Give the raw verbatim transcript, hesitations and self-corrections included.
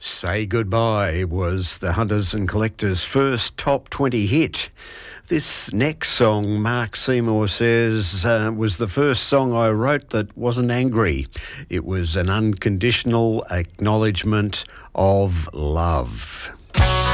Say Goodbye was the Hunters and Collectors' first top twenty hit. This next song, Mark Seymour says, uh, was the first song I wrote that wasn't angry. It was an unconditional acknowledgement of love.